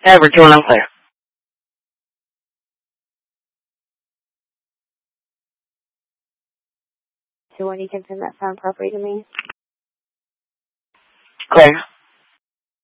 Ever doing unclear. So when you can send that phone property to me? Clear.